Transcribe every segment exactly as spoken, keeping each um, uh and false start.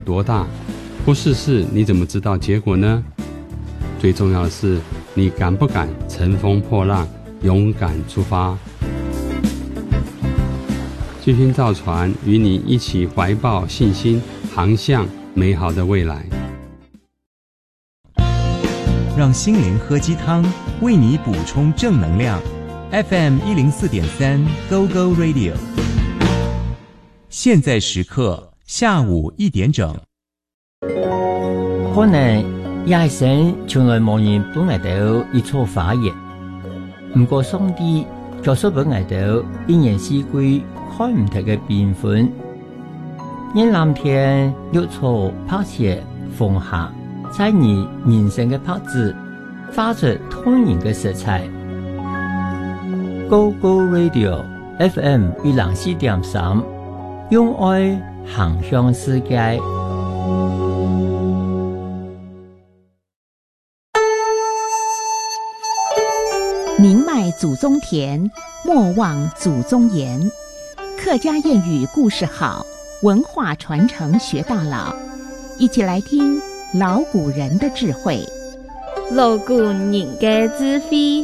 多大，不试试你怎么知道结果呢？最重要的是，你敢不敢乘风破浪，勇敢出发？巨星造船与你一起怀抱信心，航向美好的未来。 让心灵喝鸡汤，为你补充正能量。F M 一零四点三 Go Go Radio， 现在时刻下午一点整。 可能也想從來冇人本嚟到一錯發言，唔過上帝教唆本嚟到一年四季看唔同嘅變款，因藍天綠草拍斜風下，在你人生嘅拍子發出通然嘅色彩。Go Go Radio F M 一零四點三，用愛行向世界。 宁迈祖宗田，莫忘祖宗言。客家谚语故事好，文化传承学到老。一起来听老古人的智慧。 老古人的智慧。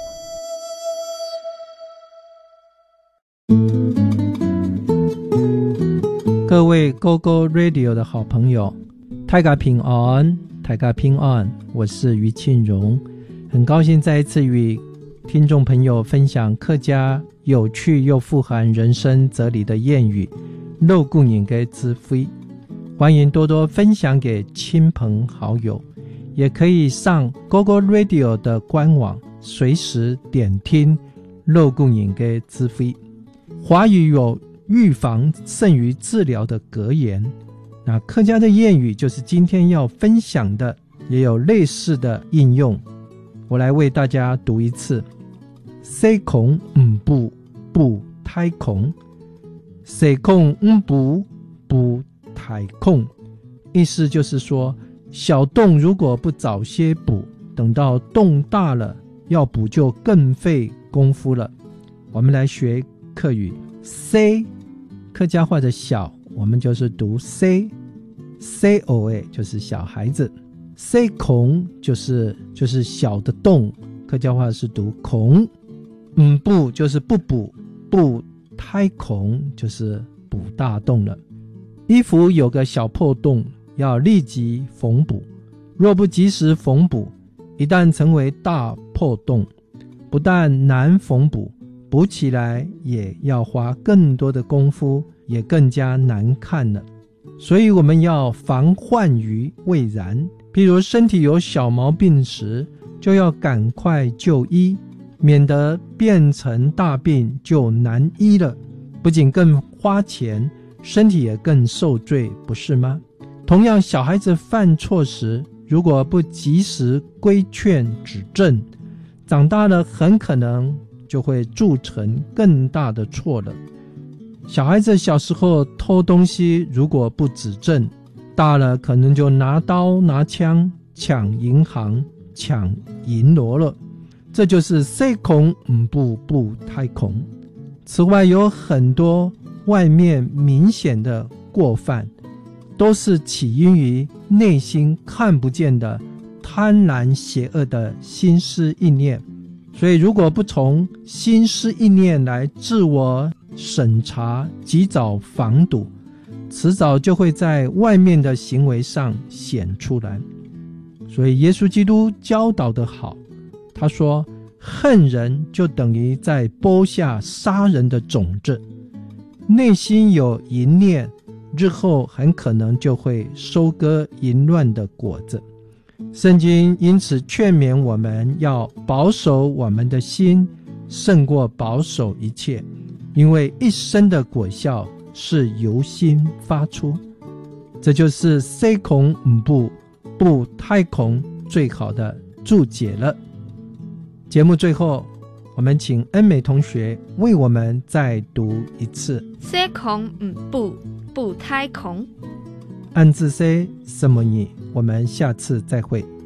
各位 Go Go Radio 的好朋友，大家平安，大家平安，我是于庆荣，很高兴再一次与听众朋友分享客家有趣又富含人生哲理的谚语，老古人的智慧。欢迎多多分享给亲朋好友，也可以上 Go Go Radio 的官网，随时点听老古人的智慧。华语有预防胜于治疗的格言，那客家的谚语就是今天要分享的，也有类似的应用。我来为大家读一次：细孔唔补补太孔，细孔唔补补太孔。意思就是说，小洞如果不早些补，等到洞大了，要补就更费功夫了。我们来学客语，细客家话的小，我们就是读 C C O A， 就是小孩子。细孔就是就是小的洞，客家话是读孔。唔补就是不补，补太孔就是补大洞了。衣服有个小破洞，要立即缝补，若不及时缝补，一旦成为大破洞，不但难缝补，补起来也要花更多的功夫，也更加难看了。所以我们要防患于未然，譬如身体有小毛病时，就要赶快就医，免得变成大病就难医了，不仅更花钱，身体也更受罪，不是吗？同样，小孩子犯错时，如果不及时规劝指正，长大了很可能就会铸成更大的错了。小孩子小时候偷东西，如果不指正，大了可能就拿刀拿枪抢银行抢银罗了。这就是细孔唔补补太孔。此外，有很多外面明显的过犯，都是起因于内心看不见的贪婪邪恶的心思意念。所以如果不从心思意念来自我审查，及早防堵，迟早就会在外面的行为上显出来。所以耶稣基督教导得好，他说恨人就等于在播下杀人的种子，内心有淫念，日后很可能就会收割淫乱的果子。圣经因此劝勉我们要保守我们的心，胜过保守一切，因为一生的果效是由心发出。这就是细孔唔补补太孔最好的注解了。节目最后，我们请恩美同学为我们再读一次： 细孔唔补补太孔。 暗自 say 什么你？我们下次再会。